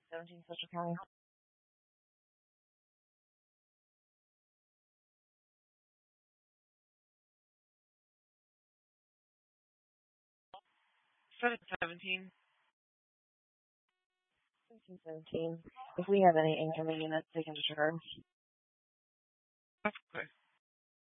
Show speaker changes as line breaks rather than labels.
17 Central County.
Set at 17.
1717. If we have any incoming units, they can just charge.
That's okay.